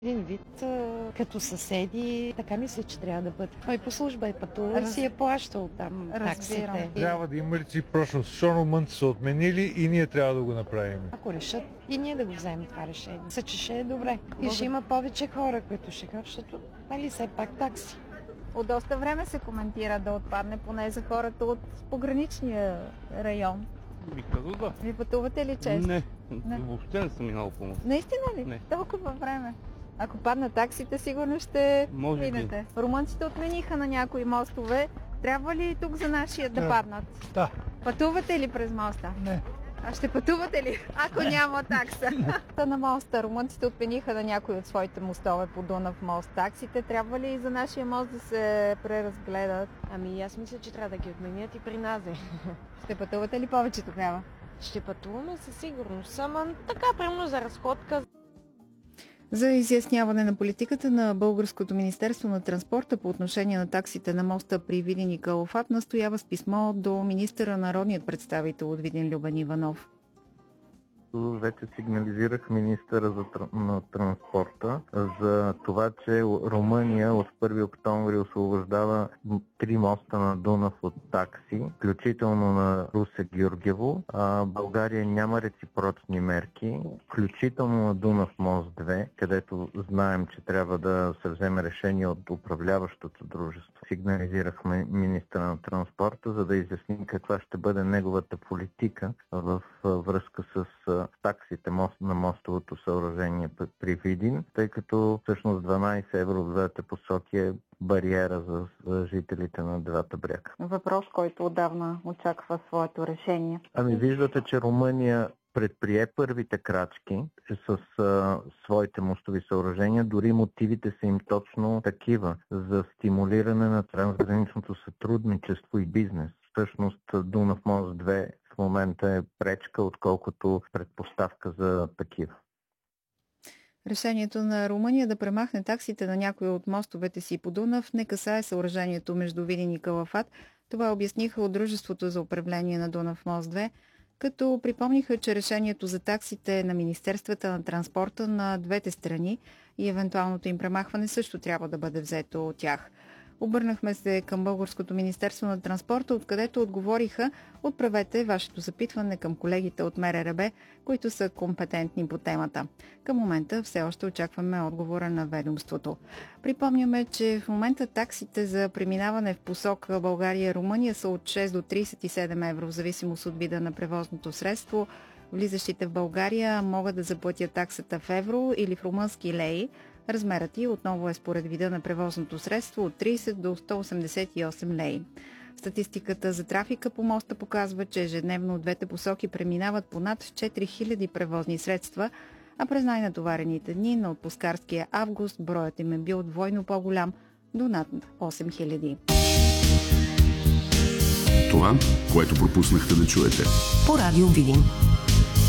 Един вид като съседи, така мисля, че трябва да бъде. Той по служба е пътувал, си е плащал там таксите. Трябва да има реципрочност. Защото румънци са отменили и ние трябва да го направим. Ако решат и ние да го вземем това решение. Мисля, че ще е добре. И ще има повече хора, които ще кажат, защото нали все пак такси. От доста време се коментира да отпадне поне за хората от пограничния район. Бих казал да. Ви пътувате ли често? Не, въобще не съм минал по моста. Наистина ли? Не. Толкова време. Ако паднат таксите, сигурно ще Може би. минете. Румънците отмениха на някои мостове. Трябва ли и тук за нашия да паднат? Да. Пътувате ли през моста? Не. А ще пътувате ли, ако няма такса? На моста румънците отмениха на някои от своите мостове по Дунав мост таксите. Трябва ли и за нашия мост да се преразгледат? Ами аз мисля, че трябва да ги отменят и при нас. Ще пътувате ли повече тогава? Ще пътуваме със сигурност. Ама така, примерно за разходка. За изясняване на политиката на Българското министерство на транспорта по отношение на таксите на моста при Видин и Калофат настоява с писмо до министъра народният представител от Видин Любен Иванов. Вече сигнализирах министъра на транспорта за това, че Румъния от 1 октомври освобождава 3 моста на Дунав от такси, включително на Русе-Гюргево. България няма реципрочни мерки, включително на Дунав мост 2, където знаем, че трябва да се вземе решение от управляващото дружество. Сигнализирахме министъра на транспорта, за да изясним каква ще бъде неговата политика в връзка с таксите на мостовото съоръжение при Видин, тъй като всъщност 12 евро в двете посоки е бариера за жителите на двата бряга. Въпрос, който отдавна очаква своето решение. Ами виждате, че Румъния предприе първите крачки с своите мостови съоръжения. Дори мотивите са им точно такива за стимулиране на трансграничното сътрудничество и бизнес. Всъщност Дунав мост 2 в момента е пречка, отколкото предпоставка за такива. Решението на Румъния да премахне таксите на някои от мостовете си по Дунав не касае съоръжението между Видин и Калафат. Това обясниха от Дружеството за управление на Дунав мост 2, като припомниха, че решението за таксите на Министерствата на транспорта на двете страни и евентуалното им премахване също трябва да бъде взето от тях. Обърнахме се към Българското министерство на транспорта, откъдето отговориха: отправете вашето запитване към колегите от МРРБ, които са компетентни по темата. Към момента все още очакваме отговора на ведомството. Припомняме, че в момента таксите за преминаване в посока България-Румъния са от 6 до 37 евро, в зависимост от вида на превозното средство. Влизащите в България могат да заплатят таксата в евро или в румънски леи. Размерът ѝ отново е според вида на превозното средство от 30 до 188 леи. Статистиката за трафика по моста показва, че ежедневно от двете посоки преминават понад 4000 превозни средства, а през най-натоварените дни на отпускарския август броят им е бил двойно по-голям, до над 8000. Това, което пропуснахте да чуете. По радио Видин.